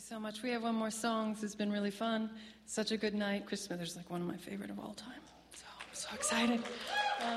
so much. We have one more song. This has been really fun. Such a good night. Chris Smithers is like one of my favorite of all time. So I'm so excited.